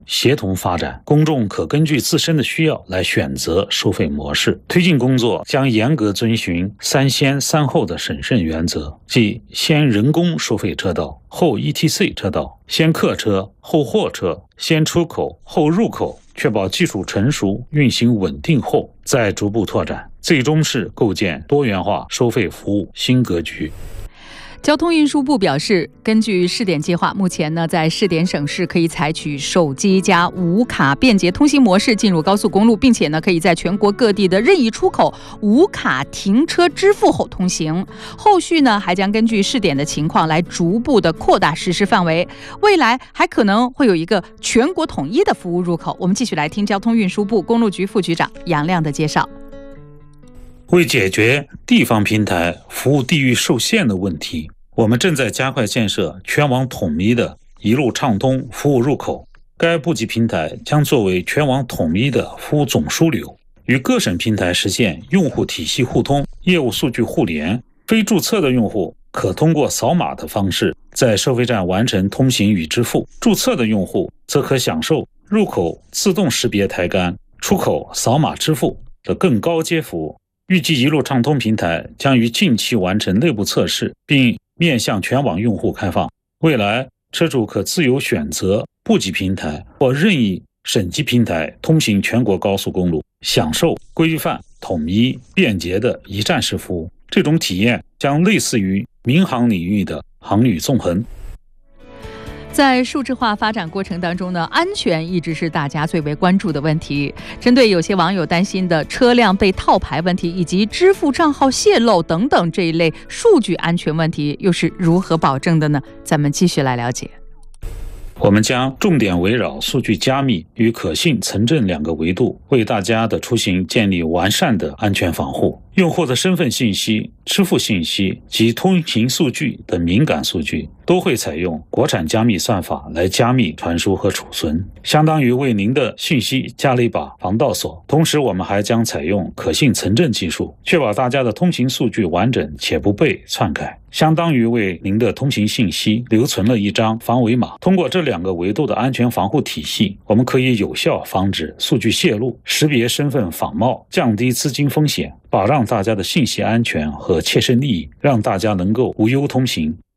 协同发展，公众可根据自身的需要来选择收费模式。推进工作将严格遵循三先三后的审慎原则，即先人工收费车道，后 ETC 车道，先客车后货车，先出口后入口，确保技术成熟、运行稳定后，再逐步拓展，最终是构建多元化收费服务新格局。 交通运输部表示，根据试点计划，目前呢，在试点省市可以采取手机加无卡便捷通行模式进入高速公路，并且呢，可以在全国各地的任意出口无卡停车支付后通行。后续呢，还将根据试点的情况来逐步的扩大实施范围，未来还可能会有一个全国统一的服务入口。我们继续来听交通运输部公路局副局长杨亮的介绍。 为解决地方平台服务地域受限的问题，我们正在加快建设全网统一的一路畅通服务入口。该部级平台将作为全网统一的服务总枢纽，与各省平台实现用户体系互通、业务数据互联。非注册的用户可通过扫码的方式在收费站完成通行与支付，注册的用户则可享受入口自动识别抬杆、出口扫码支付的更高阶服务。预计一路畅通平台将于近期完成内部测试，并面向全网用户开放。未来，车主可自由选择部级平台或任意省级平台通行全国高速公路，享受规范、统一、便捷的一站式服务。这种体验将类似于民航领域的航旅纵横。 在数字化发展过程当中呢，安全一直是大家最为关注的问题。针对有些网友担心的车辆被套牌问题，以及支付账号泄露等等这一类数据安全问题，又是如何保证的呢？咱们继续来了解。 我们将重点围绕数据加密与可信存证两个维度，为大家的出行建立完善的安全防护。用户的身份信息、支付信息及通行数据等敏感数据都会采用国产加密算法来加密传输和储存，相当于为您的信息加了一把防盗锁。同时，我们还将采用可信存证技术，确保大家的通行数据完整且不被篡改，相当于为您的通行信息留存了一张防伪码。通过这两个维度的安全防护体系，我们可以有效防止数据泄露，识别身份仿冒，降低资金风险，保障大家的信息安全和切身利益，让大家能够无忧通行。